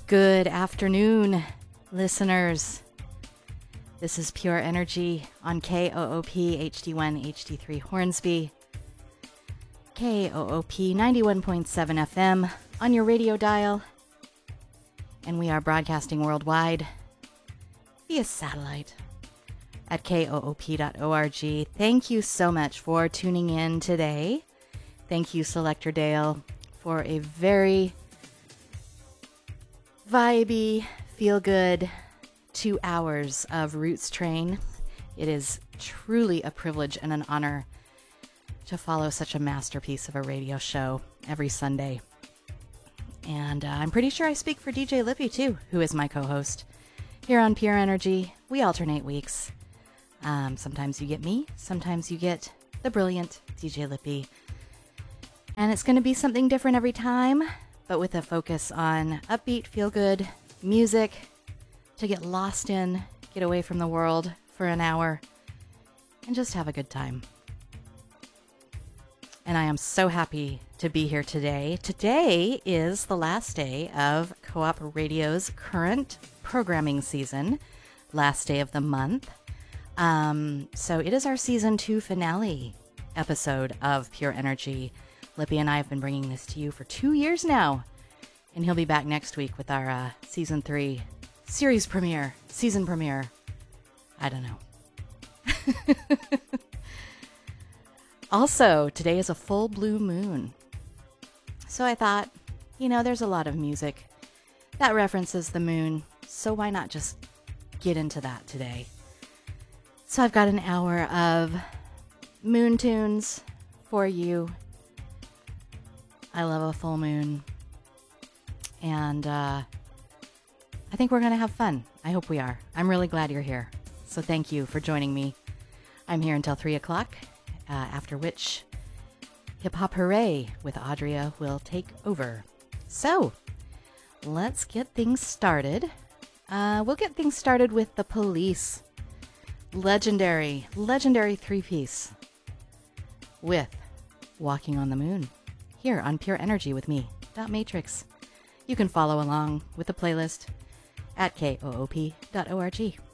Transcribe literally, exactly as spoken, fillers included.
Good afternoon, listeners. This is Pure Energy on K O O P H D one H D three Hornsby, K O O P ninety-one point seven F M on your radio dial, and we are broadcasting worldwide via satellite at K O O P dot org. Thank you so much for tuning in today. Thank you, Selector Dale, for a very vibey, feel-good two hours of Roots Train. It is truly a privilege and an honor to follow such a masterpiece of a radio show every Sunday. And uh, I'm pretty sure I speak for D J Lippy, too, who is my co-host. Here on Pure Energy, we alternate weeks. Um, sometimes you get me, sometimes you get the brilliant D J Lippy. And it's going to be something different every time, but with a focus on upbeat, feel-good music to get lost in, get away from the world for an hour, and just have a good time. And I am so happy to be here today. Today is the last day of Co-op Radio's current programming season, last day of the month. Um, so it is our season two finale episode of Pure Energy. Lippy and I have been bringing this to you for two years now, and he'll be back next week with our uh, season three series premiere, season premiere. I don't know. Also, today is a full blue moon. So I thought, you know, there's a lot of music that references the moon, so why not just get into that today? So I've got an hour of moon tunes for you. I love a full moon. And uh, I think we're going to have fun. I hope we are. I'm really glad you're here. So thank you for joining me. I'm here until three o'clock, uh, after which Hip Hop Hooray with Audria will take over. So let's get things started. Uh, we'll get things started with The Police. Legendary, legendary three-piece with Walking on the Moon. Here on Pure Energy with me, Dot Matrix. You can follow along with the playlist at K O O P dot org.